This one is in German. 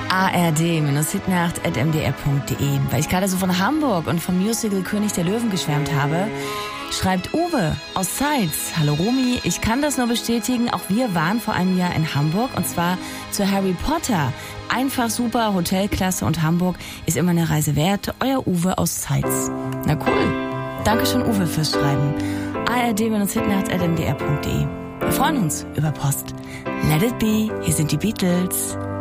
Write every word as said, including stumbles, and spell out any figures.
a r d Hitnacht at m d r punkt d e. Weil ich gerade so von Hamburg und vom Musical König der Löwen geschwärmt habe, schreibt Uwe aus Zeitz. Hallo Romy, ich kann das nur bestätigen. Auch wir waren vor einem Jahr in Hamburg und zwar zu Harry Potter. Einfach super, Hotelklasse und Hamburg ist immer eine Reise wert. Euer Uwe aus Zeitz. Na cool. Dankeschön Uwe fürs Schreiben. a r d Hitnacht at m d r punkt d e. Wir freuen uns über Post. Let it be, hier sind die Beatles.